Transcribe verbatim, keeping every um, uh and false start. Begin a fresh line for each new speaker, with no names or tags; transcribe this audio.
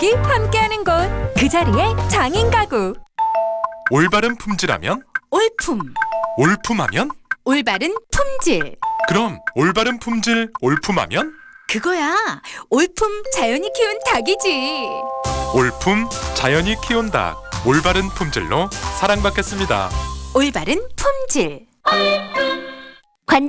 닭이 함께하는 곳, 그 자리에 장인가구.
올바른 품질하면?
올품,
올품하면?
올바른 품질.
그럼 올바른 품질, 올품하면?
그거야, 올품 자연이 키운 닭이지.
올품 자연이 키운 닭, 올바른 품질로 사랑받겠습니다.
올바른 품질.